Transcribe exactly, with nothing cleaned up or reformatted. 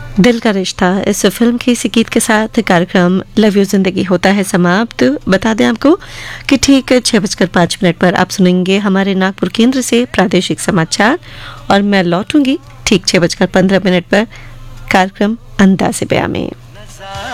दिल का रिश्ता इस फिल्म के इसी गीत के साथ कार्यक्रम लव यू जिंदगी होता है समाप्त। बता दें आपको कि ठीक छह बजकर पाँच मिनट पर आप सुनेंगे हमारे नागपुर केंद्र से प्रादेशिक समाचार और मैं लौटूंगी ठीक छह बजकर पंद्रह मिनट पर कार्यक्रम अंदाज़े बयां में।